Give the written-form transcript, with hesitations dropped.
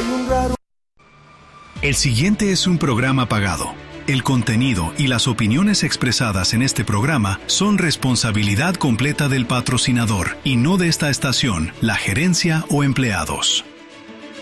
Hay un raro... El siguiente es un programa pagado. El contenido y las opiniones expresadas en este programa son responsabilidad completa del patrocinador y no de esta estación, la gerencia o empleados.